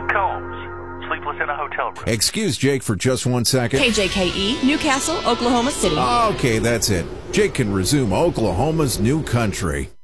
Luke Combs, sleepless in a hotel room. Excuse Jake for just 1 second. KJKE, Newcastle, Oklahoma City. Okay, that's it. Jake can resume Oklahoma's new country.